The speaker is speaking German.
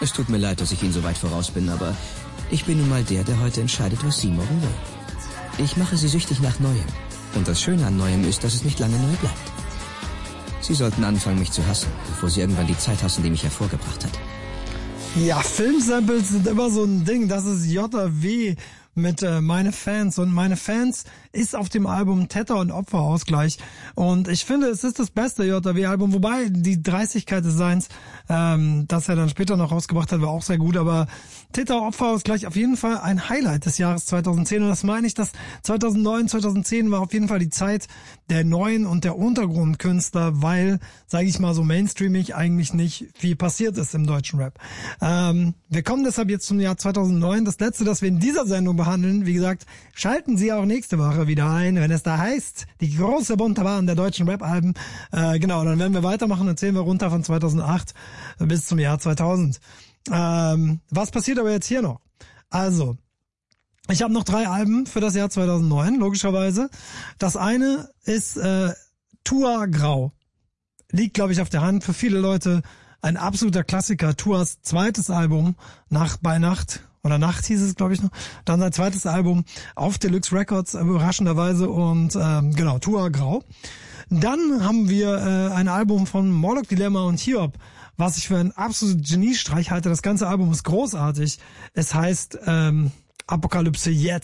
Es tut mir leid, dass ich Ihnen so weit voraus bin, aber ich bin nun mal der heute entscheidet, was Sie morgen will. Ich mache Sie süchtig nach Neuem. Und das Schöne an Neuem ist, dass es nicht lange neu bleibt. Sie sollten anfangen, mich zu hassen, bevor Sie irgendwann die Zeit hassen, die mich hervorgebracht hat. Ja, Filmsamples sind immer so ein Ding. Das ist JW mit Meine Fans. Und Meine Fans ist auf dem Album Täter- und Opferausgleich. Und ich finde, es ist das beste JW-Album. Wobei die Dreistigkeit des Seins, das er dann später noch rausgebracht hat, war auch sehr gut. Aber Täter- und Opferausgleich auf jeden Fall ein Highlight des Jahres 2010. Und das meine ich, dass 2009, 2010 war auf jeden Fall die Zeit der neuen und der Untergrundkünstler, weil, sage ich mal so mainstreamig, eigentlich nicht viel passiert ist im deutschen Rap. Wir kommen deshalb jetzt zum Jahr 2009. Das letzte, das wir in dieser Sendung behandeln, wie gesagt, schalten Sie auch nächste Woche wieder ein, wenn es da heißt, die große bunte Bahn der deutschen Rap-Alben. Genau, dann werden wir weitermachen, dann zählen wir runter von 2008 bis zum Jahr 2000. Was passiert aber jetzt hier noch? Also, ich habe noch 3 Alben für das Jahr 2009, logischerweise. Das eine ist Tua Grau. Liegt, glaube ich, auf der Hand. Für viele Leute ein absoluter Klassiker. Tuas zweites Album, Nacht bei Nacht, oder Nacht hieß es, glaube ich noch. Dann sein zweites Album auf Deluxe Records, überraschenderweise. Und genau, Tua Grau. Dann haben wir ein Album von Morlock Dilemma und Hiob, was ich für einen absoluten Geniestreich halte. Das ganze Album ist großartig. Es heißt Apokalypse jetzt.